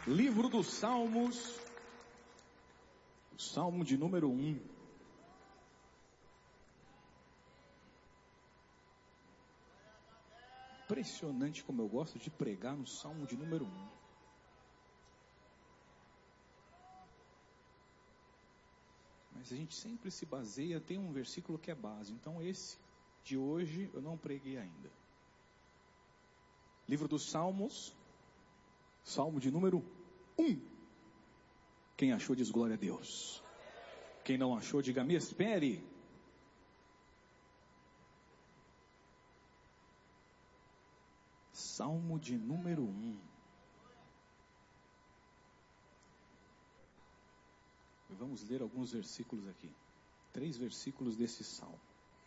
Livro dos Salmos, o Salmo de número 1. Impressionante como eu gosto de pregar no Salmo de número 1. Mas a gente sempre se baseia, tem um versículo que é base. Então esse de hoje eu não preguei ainda. Livro dos Salmos, Salmo de número 1. Quem achou diz glória a Deus. Quem não achou, diga me espere. Salmo de número 1. Vamos ler alguns versículos aqui. 3 versículos desse salmo.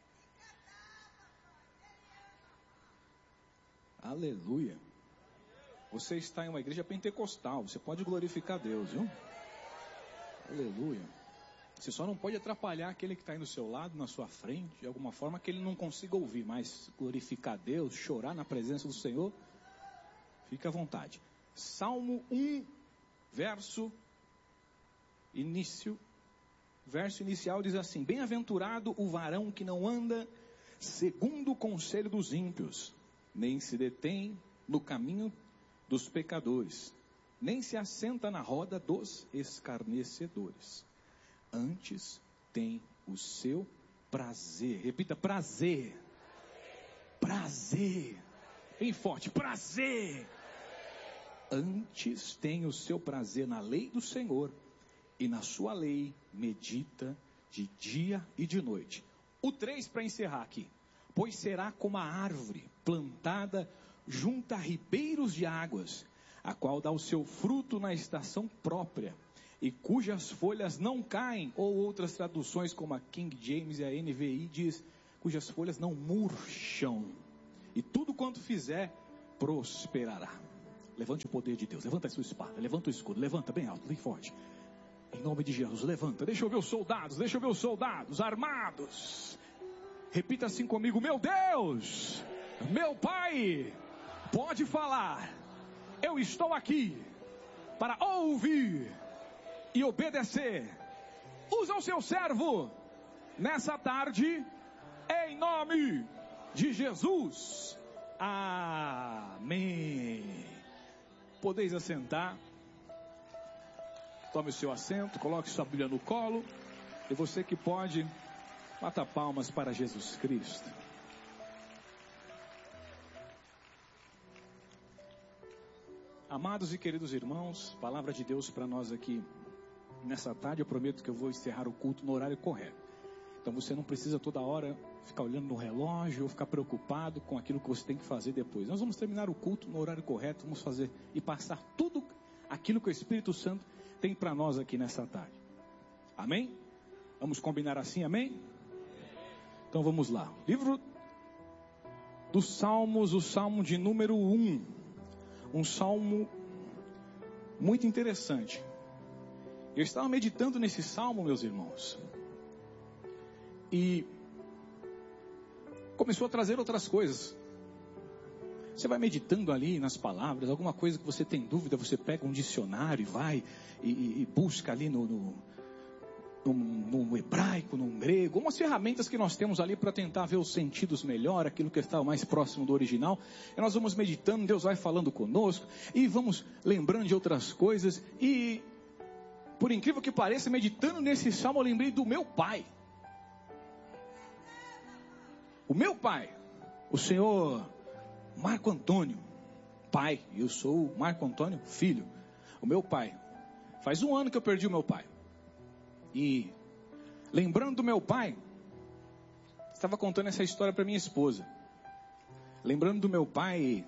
Aleluia. Você está em uma igreja pentecostal. Você pode glorificar a Deus, viu? Aleluia. Você só não pode atrapalhar aquele que está aí no seu lado, na sua frente, de alguma forma que ele não consiga ouvir. Mas glorificar a Deus, chorar na presença do Senhor, fica à vontade. Salmo 1, verso inicial diz assim: bem-aventurado o varão que não anda segundo o conselho dos ímpios, nem se detém no caminho dos pecadores, nem se assenta na roda dos escarnecedores. Antes tem o seu prazer. Repita: prazer. Prazer. Bem forte: prazer. Antes tem o seu prazer na lei do Senhor, e na sua lei medita de dia e de noite. O 3 para encerrar aqui. Pois será como a árvore plantada junto a ribeiros de águas, a qual dá o seu fruto na estação própria, e cujas folhas não caem, ou outras traduções como a King James e a NVI diz, cujas folhas não murcham, e tudo quanto fizer prosperará. Levante o poder de Deus, levanta a sua espada, levanta o escudo, levanta bem alto, bem forte. Em nome de Jesus, levanta. Deixa eu ver os soldados armados. Repita assim comigo: meu Deus, meu Pai, pode falar. Eu estou aqui para ouvir e obedecer. Usa o seu servo nessa tarde, em nome de Jesus. Amém. Podeis assentar. Tome o seu assento, coloque sua Bíblia no colo. E você que pode, bata palmas para Jesus Cristo. Amados e queridos irmãos, palavra de Deus para nós aqui nessa tarde. Eu prometo que eu vou encerrar o culto no horário correto. Então você não precisa toda hora ficar olhando no relógio ou ficar preocupado com aquilo que você tem que fazer depois. Nós vamos terminar o culto no horário correto, vamos fazer e passar tudo aquilo que o Espírito Santo tem para nós aqui nessa tarde. Amém? Vamos combinar assim, amém? Então vamos lá. Livro dos Salmos, o Salmo de número 1. Um salmo muito interessante. Eu estava meditando nesse salmo, meus irmãos, e começou a trazer outras coisas. Você vai meditando ali nas palavras, alguma coisa que você tem dúvida, você pega um dicionário e vai e busca ali no hebraico, no grego, umas ferramentas que nós temos ali para tentar ver os sentidos melhor, aquilo que está mais próximo do original. E nós vamos meditando, Deus vai falando conosco e vamos lembrando de outras coisas. E por incrível que pareça, meditando nesse salmo, eu lembrei do meu pai. O meu pai, o senhor Marco Antônio, pai. Eu sou o Marco Antônio, filho. O meu pai, faz 1 ano que eu perdi o meu pai. E lembrando do meu pai, estava contando essa história para minha esposa. Lembrando do meu pai,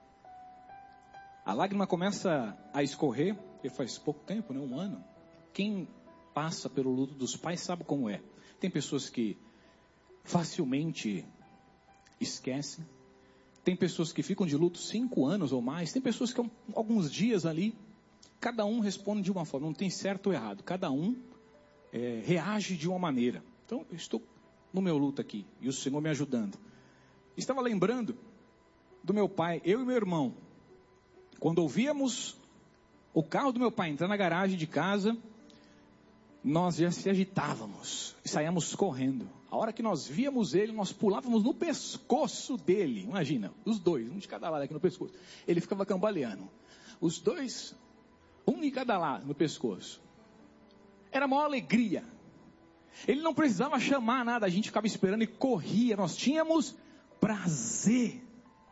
a lágrima começa a escorrer, porque faz pouco tempo, né? 1 ano. Quem passa pelo luto dos pais sabe como é. Tem pessoas que facilmente esquecem. Tem pessoas que ficam de luto 5 anos ou mais. Tem pessoas que alguns dias ali. Cada um responde de uma forma. Não tem certo ou errado. Cada um reage de uma maneira. Então eu estou no meu luto aqui. E o Senhor me ajudando. Estava lembrando do meu pai. Eu e meu irmão. Quando ouvíamos o carro do meu pai entrar na garagem de casa, nós já se agitávamos e saíamos correndo. A hora que nós víamos ele, nós pulávamos no pescoço dele. Imagina, os dois, um de cada lado aqui no pescoço. Ele ficava cambaleando. Os dois, um de cada lado no pescoço. Era a maior alegria. Ele não precisava chamar nada, a gente ficava esperando e corria. Nós tínhamos prazer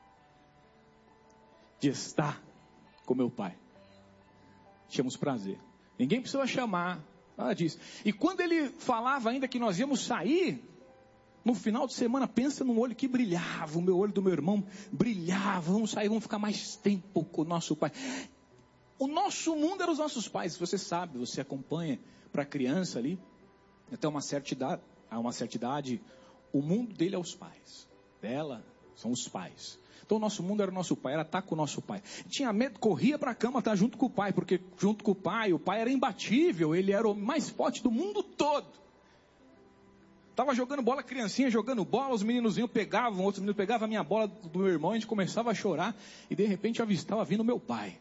de estar com meu pai. Tínhamos prazer. Ninguém precisava chamar, nada disso. E quando ele falava ainda que nós íamos sair, no final de semana, pensa num olho que brilhava. O meu olho do meu irmão brilhava. Vamos sair, vamos ficar mais tempo com o nosso pai. O nosso mundo era os nossos pais. Você sabe, você acompanha para a criança ali, até uma certa idade, o mundo dele é os pais. Dela são os pais. Então o nosso mundo era o nosso pai, era estar com o nosso pai. Tinha medo, corria para a cama, estar junto com o pai, porque junto com o pai era imbatível, ele era o mais forte do mundo todo. Estava jogando bola, criancinha jogando bola, os meninozinhos pegavam, outros meninos pegavam a minha bola do meu irmão, a gente começava a chorar, e de repente eu avistava vindo meu pai.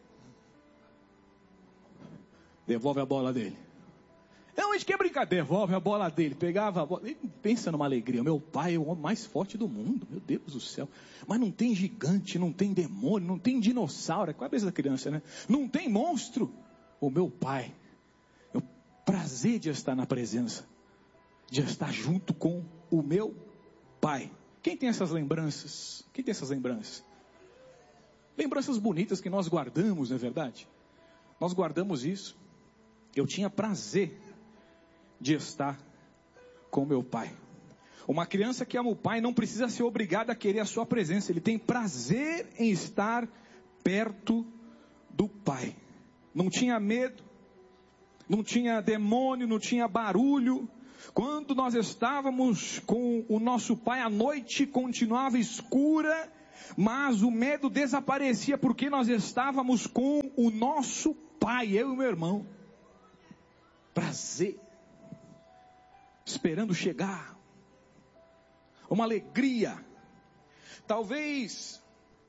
Devolve a bola dele. Não, a gente quer brincar, devolve a bola dele, pegava a bola, pensa numa alegria, meu pai é o homem mais forte do mundo, meu Deus do céu, mas não tem gigante, não tem demônio, não tem dinossauro, é com a cabeça da criança, né? Não tem monstro, o meu pai, o prazer de estar na presença, de estar junto com o meu pai. Quem tem essas lembranças? Quem tem essas lembranças? Lembranças bonitas que nós guardamos, não é verdade? Nós guardamos isso. Eu tinha prazer de estar com meu pai. Uma criança que ama o pai não precisa ser obrigada a querer a sua presença. Ele tem prazer em estar perto do pai. Não tinha medo, não tinha demônio, não tinha barulho. Quando nós estávamos com o nosso pai, a noite continuava escura, mas o medo desaparecia porque nós estávamos com o nosso pai, eu e meu irmão. Prazer. Esperando chegar, uma alegria, talvez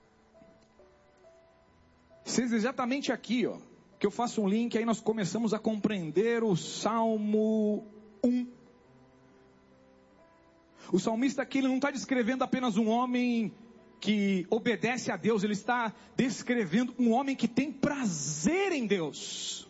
seja exatamente aqui, que eu faço um link, aí nós começamos a compreender o Salmo 1. O salmista aqui, ele não está descrevendo apenas um homem que obedece a Deus, ele está descrevendo um homem que tem prazer em Deus.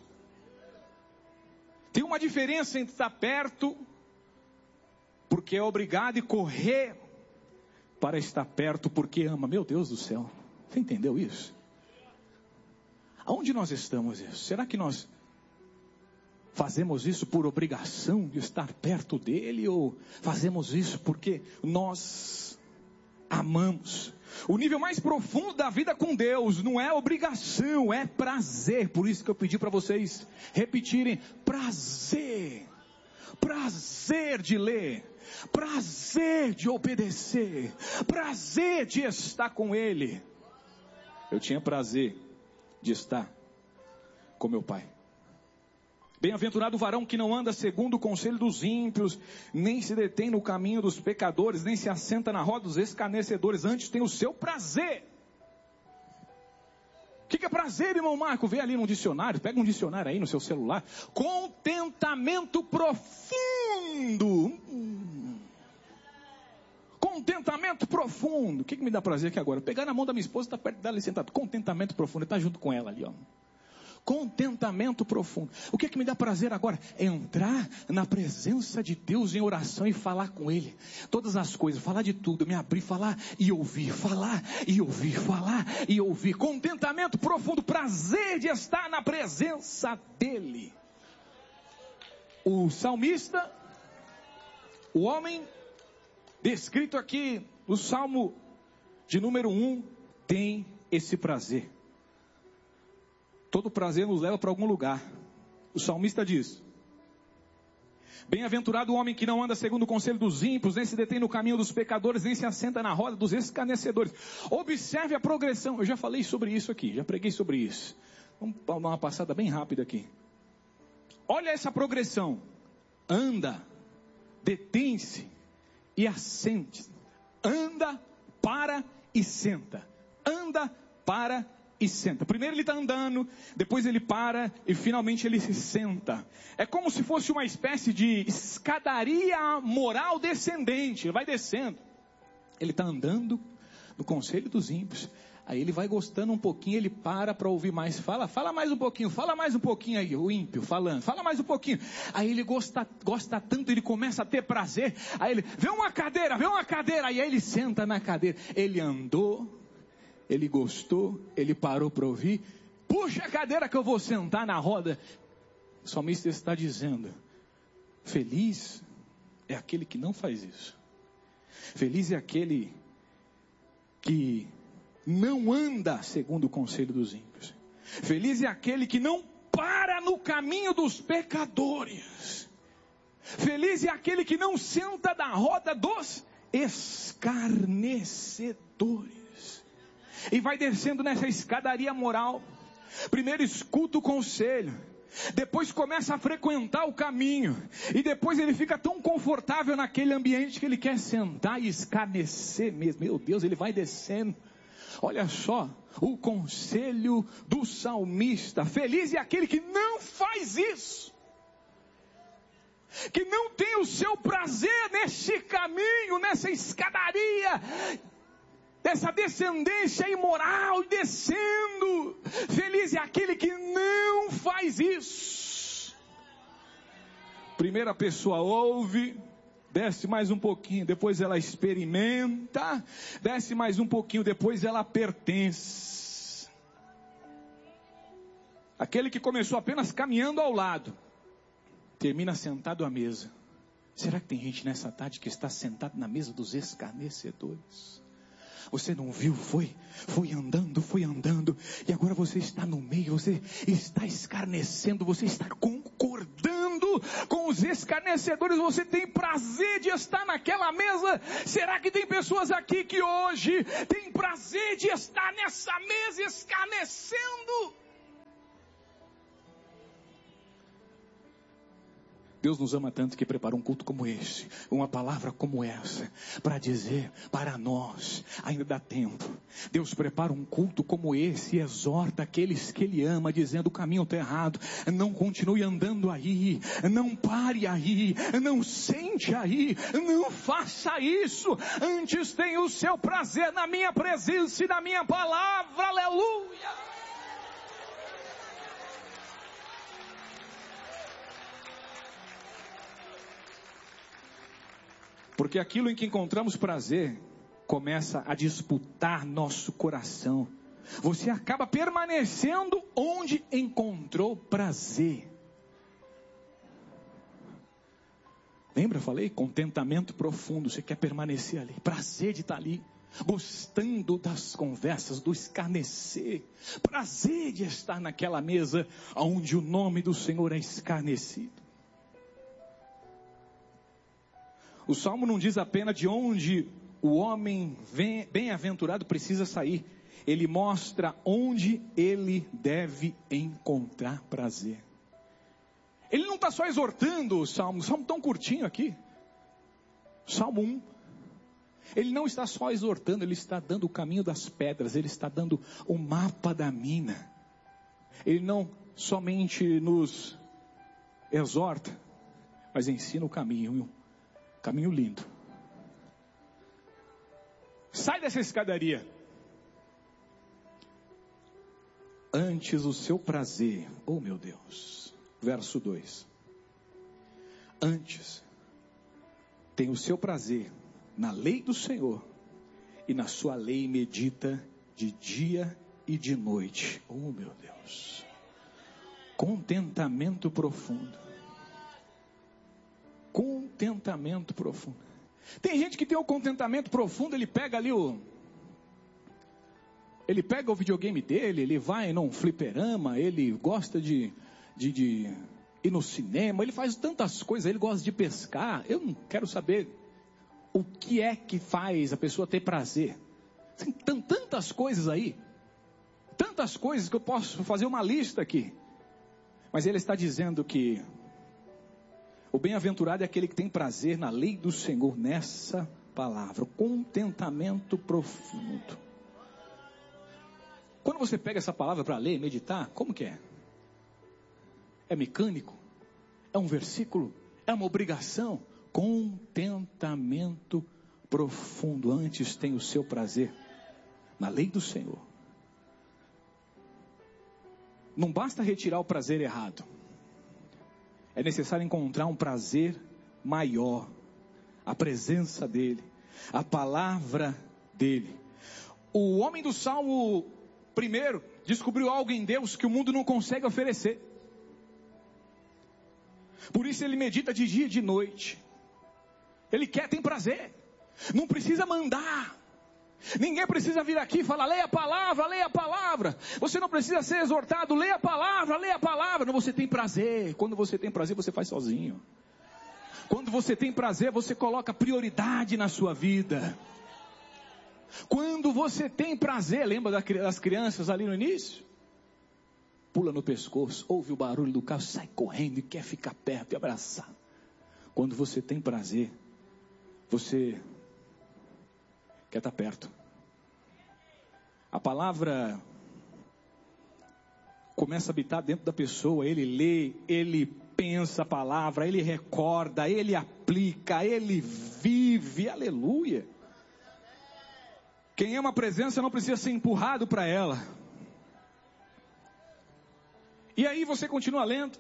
Tem uma diferença entre estar perto, porque é obrigado, e correr para estar perto porque ama. Meu Deus do céu, você entendeu isso? Aonde nós estamos isso? Será que nós fazemos isso por obrigação de estar perto dele, ou fazemos isso porque nós amamos? O nível mais profundo da vida com Deus não é obrigação, é prazer. Por isso que eu pedi para vocês repetirem: prazer. Prazer de ler, prazer de obedecer, prazer de estar com ele. Eu tinha prazer de estar com meu pai. Bem-aventurado o varão que não anda segundo o conselho dos ímpios, nem se detém no caminho dos pecadores, nem se assenta na roda dos escarnecedores, antes tem o seu prazer. O que é prazer, irmão Marco? Vê ali no dicionário, pega um dicionário aí no seu celular. Contentamento profundo. Contentamento profundo. O que me dá prazer aqui agora? Pegar na mão da minha esposa, está perto dela e sentado. Contentamento profundo, está junto com ela ali, Contentamento profundo. O que me dá prazer agora? Entrar na presença de Deus em oração e falar com Ele. Todas as coisas, falar de tudo, me abrir, falar e ouvir, falar e ouvir, falar e ouvir. Contentamento profundo, prazer de estar na presença dEle. O salmista, o homem descrito aqui no Salmo de número 1, tem esse prazer. Todo prazer nos leva para algum lugar. O salmista diz: bem-aventurado o homem que não anda segundo o conselho dos ímpios, nem se detém no caminho dos pecadores, nem se assenta na roda dos escarnecedores. Observe a progressão. Eu já falei sobre isso aqui, já preguei sobre isso. Vamos dar uma passada bem rápida aqui. Olha essa progressão. Anda, detém-se e assente. Anda, para e senta. Anda, para e senta. Primeiro ele está andando, depois ele para e finalmente ele se senta. É como se fosse uma espécie de escadaria moral descendente. Ele vai descendo. Ele está andando no conselho dos ímpios. Aí ele vai gostando um pouquinho, ele para ouvir mais. Fala mais um pouquinho aí, o ímpio falando. Fala mais um pouquinho. Aí ele gosta tanto, ele começa a ter prazer. Aí ele, vê uma cadeira. Aí ele senta na cadeira. Ele andou, ele gostou, ele parou para ouvir. Puxa a cadeira que eu vou sentar na roda. O salmista está dizendo, feliz é aquele que não faz isso. Feliz é aquele que não anda segundo o conselho dos ímpios. Feliz é aquele que não para no caminho dos pecadores. Feliz é aquele que não senta na roda dos escarnecedores. E vai descendo nessa escadaria moral. Primeiro escuta o conselho, depois começa a frequentar o caminho, e depois ele fica tão confortável naquele ambiente que ele quer sentar e escarnecer mesmo. Meu Deus, ele vai descendo. Olha só o conselho do salmista. Feliz é aquele que não faz isso, que não tem o seu prazer nesse caminho, nessa escadaria, dessa descendência imoral descendo. Feliz é aquele que não faz isso. Primeira pessoa ouve, desce mais um pouquinho, depois ela experimenta, desce mais um pouquinho, depois ela pertence. Aquele que começou apenas caminhando ao lado, termina sentado à mesa. Será que tem gente nessa tarde que está sentado na mesa dos escarnecedores? Você não viu, foi andando, e agora você está no meio, você está escarnecendo, você está concordando com os escarnecedores, você tem prazer de estar naquela mesa. Será que tem pessoas aqui que hoje têm prazer de estar nessa mesa escarnecendo? Deus nos ama tanto que preparou um culto como esse, uma palavra como essa, para dizer para nós, ainda dá tempo. Deus prepara um culto como esse e exorta aqueles que Ele ama, dizendo: o caminho está errado, não continue andando aí, não pare aí, não sente aí, não faça isso, antes tenha o seu prazer na minha presença e na minha palavra, aleluia. Porque aquilo em que encontramos prazer começa a disputar nosso coração. Você acaba permanecendo onde encontrou prazer. Lembra, eu falei? Contentamento profundo. Você quer permanecer ali. Prazer de estar ali. Gostando das conversas, do escarnecer. Prazer de estar naquela mesa onde o nome do Senhor é escarnecido. O Salmo não diz apenas de onde o homem bem-aventurado precisa sair. Ele mostra onde ele deve encontrar prazer. Ele não está só exortando o Salmo tão curtinho aqui. Salmo 1. Ele não está só exortando, ele está dando o caminho das pedras, ele está dando o mapa da mina. Ele não somente nos exorta, mas ensina o caminho. Caminho lindo. Sai dessa escadaria. Antes o seu prazer, oh meu Deus. Verso 2. Antes tem o seu prazer na lei do Senhor, e na sua lei medita de dia e de noite. Oh meu Deus. Contentamento profundo. Contentamento profundo. Tem gente que tem o contentamento profundo, ele pega ali ele pega o videogame dele, ele vai num fliperama, ele gosta de ir no cinema, ele faz tantas coisas, ele gosta de pescar. Eu não quero saber o que é que faz a pessoa ter prazer. Tem tantas coisas aí, tantas coisas que eu posso fazer uma lista aqui. Mas ele está dizendo que o bem-aventurado é aquele que tem prazer na lei do Senhor, nessa palavra, contentamento profundo. Quando você pega essa palavra para ler, meditar, como que é? É mecânico? É um versículo? É uma obrigação? Contentamento profundo. Antes tem o seu prazer na lei do Senhor. Não basta retirar o prazer errado. É necessário encontrar um prazer maior. A presença dele. A palavra dele. O homem do Salmo 1 descobriu algo em Deus que o mundo não consegue oferecer. Por isso ele medita de dia e de noite. Ele tem prazer. Não precisa mandar. Ninguém precisa vir aqui e falar, leia a palavra, leia a palavra. Você não precisa ser exortado, leia a palavra, leia a palavra. Não, você tem prazer. Quando você tem prazer, você faz sozinho. Quando você tem prazer, você coloca prioridade na sua vida. Quando você tem prazer, lembra das crianças ali no início? Pula no pescoço, ouve o barulho do carro, sai correndo e quer ficar perto e abraçar. Quando você tem prazer, você quer estar perto. A palavra começa a habitar dentro da pessoa, ele lê, ele pensa a palavra, ele recorda, ele aplica, ele vive, aleluia. Quem ama a presença não precisa ser empurrado para ela. E aí você continua lendo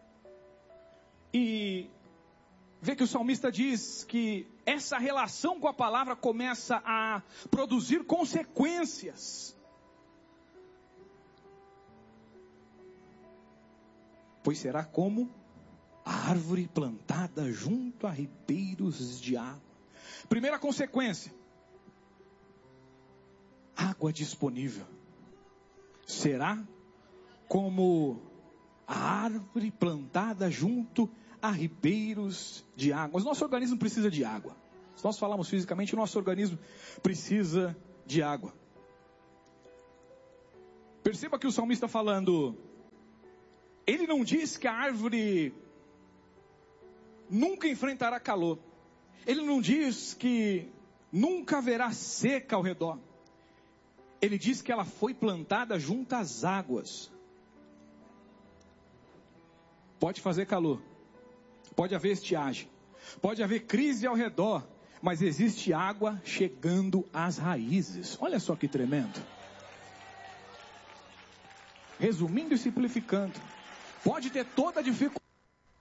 e vê que o salmista diz que essa relação com a palavra começa a produzir consequências. Pois será como a árvore plantada junto a ribeiros de água. Primeira consequência: água disponível. Será como a árvore plantada junto a ribeiros de água. O nosso organismo precisa de água. Se nós falarmos fisicamente, o nosso organismo precisa de água. Perceba que o salmista está falando, ele não diz que a árvore nunca enfrentará calor. Ele não diz que nunca haverá seca ao redor. Ele diz que ela foi plantada junto às águas. Pode fazer calor, pode haver estiagem, pode haver crise ao redor, mas existe água chegando às raízes. Olha só que tremendo. Resumindo e simplificando, pode ter toda a dificuldade.